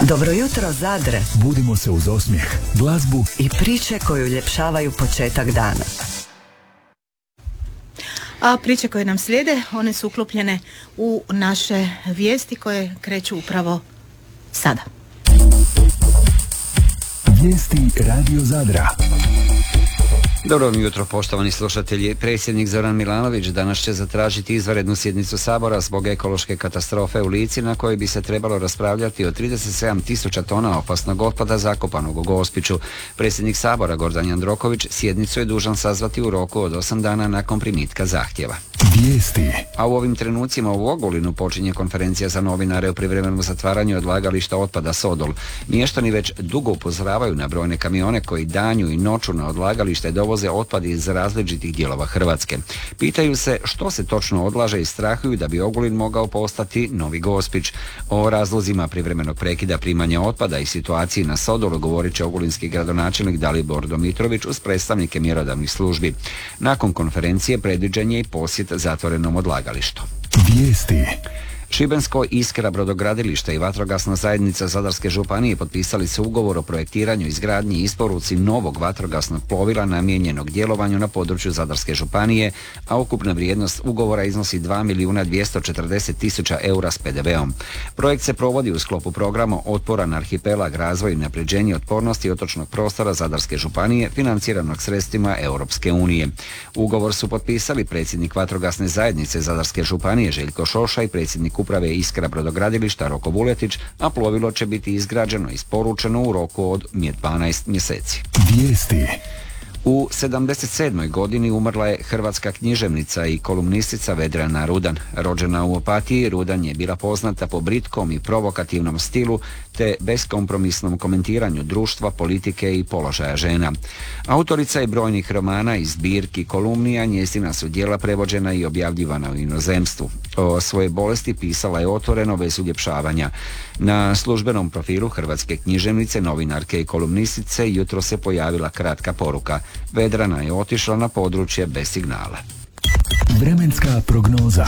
Dobro jutro Zadre. Budimo se uz osmijeh, glazbu i priče koju uljepšavaju početak dana. A priče koje nam slijede, one su uklopljene u naše vijesti koje kreću upravo sada. Vijesti Radio Zadra. Dobro vam jutro, poštovani slušatelji. Predsjednik Zoran Milanović danas će zatražiti izvanrednu sjednicu Sabora zbog ekološke katastrofe u Lici, na kojoj bi se trebalo raspravljati o 37.000 tona opasnog otpada zakopanog u Gospiću. Predsjednik Sabora Gordan Jandroković sjednicu je dužan sazvati u roku od 8 dana nakon primitka zahtjeva. Vijesti. A u ovim trenucima u Ogulinu počinje konferencija za novinare o privremenom zatvaranju odlagališta otpada Sodol. Mještani već dugo upozoravaju na brojne kamione koji danju i noću na odlagalište dovoze otpad iz različitih dijelova Hrvatske. Pitaju se što se točno odlaže i strahuju da bi Ogulin mogao postati novi Gospić. O razlozima privremenog prekida primanja otpada i situaciji na Sodolu govorit će ogulinski gradonačelnik Dalibor Domitrović uz predstavnike mjerodavnih službi. Nakon konferencije predviđen je i posjet zatvorenom odlagalištu. Vijesti. Šibensko Iskra brodogradilište i vatrogasna zajednica Zadarske županije potpisali su ugovor o projektiranju, izgradnji i isporuci novog vatrogasnog plovila namijenjenog djelovanju na području Zadarske županije, a ukupna vrijednost ugovora iznosi 2.240.000 eura s PDV-om. Projekt se provodi u sklopu programa Otporan arhipelag, razvoj i unapređenje otpornosti otočnog prostora Zadarske županije financiranog sredstvima Europske unije. Ugovor su potpisali predsjednik vatrogasne zajednice Zadarske županije Željko Šoša i predsjednik uprave Iskra brodogradilišta Roko Vuletić, a plovilo će biti izgrađeno i isporučeno u roku od 12 mjeseci. Vijesti. U 77. godini umrla je hrvatska književnica i kolumnistica Vedrana Rudan. Rođena u Opatiji, Rudan je bila poznata po britkom i provokativnom stilu te beskompromisnom komentiranju društva, politike i položaja žena. Autorica je brojnih romana i zbirki kolumnija, njezina su djela prevođena i objavljivana u inozemstvu. O svoje bolesti pisala je otvoreno bez uljepšavanja. Na službenom profilu hrvatske književnice, novinarke i kolumnistice jutro se pojavila kratka poruka. Vedrana je otišla na područje bez signala. Vremenska prognoza.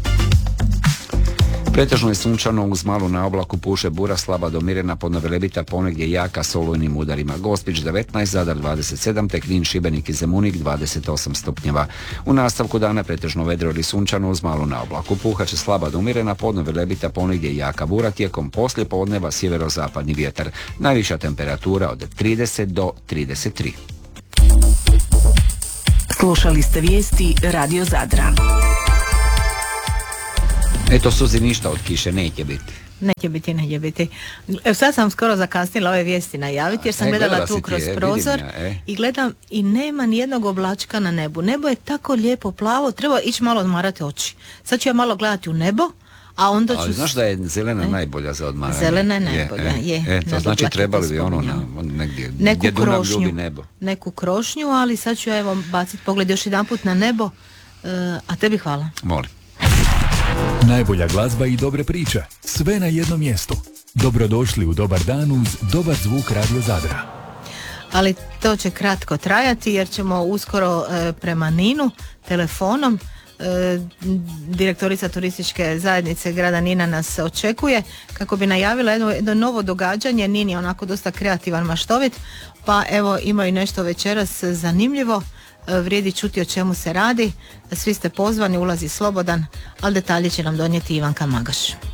Pretežno je sunčano, uz malu na oblaku puše bura, slaba do mirena, pod Velebita ponegdje jaka s olujnim udarima. Gospić 19, Zadar 27, te Knin, Šibenik i Zemunik 28 stupnjeva. U nastavku dana pretežno vedro ili sunčano, uz malu na oblaku. Puhat će slaba do mirena, pod Velebita ponegdje jaka bura, tijekom poslije podneva sjeverozapadni vjetar. Najviša temperatura od 30 do 33. Slušali ste vijesti Radio Zadra. Eto, Suzi, ništa od kiše neće biti. Neće biti. Evo sad sam skoro zakasnila ove vijesti najaviti jer sam gledala tu kroz prozor i gledam i nema nijednog oblačka na nebu. Nebo je tako lijepo plavo, treba ići malo odmarati oči. Sad ću ja malo gledati u nebo, a onda ću... Ali znaš da je zelena najbolja za odmaranje? Zelena je najbolja, je. To znači trebali bi ono negdje, gdje Dunav ljubi nebo. Neku krošnju, ali sad ću ja evo baciti pogled još jedan put na nebo, a tebi hvala. Molim. Najbolja glazba i dobre priče, sve na jednom mjestu. Dobrodošli u Dobar dan uz dobar zvuk Radio Zadra. Ali to će kratko trajati jer ćemo uskoro prema Ninu telefonom. Direktorica turističke zajednice grada Nina nas očekuje kako bi najavila jedno novo događanje. Nin je onako dosta kreativan, maštovit, pa evo imaju nešto večeras zanimljivo. Vrijedi čuti o čemu se radi. Svi ste pozvani, ulazi slobodan, ali detalje će nam donijeti Ivanka Magaš.